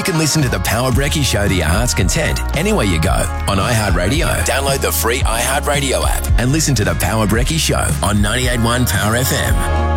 You can listen to The Power Brekkie Show to your heart's content anywhere you go on iHeartRadio. Download the free iHeartRadio app and listen to The Power Brekkie Show on 98.1 Power FM.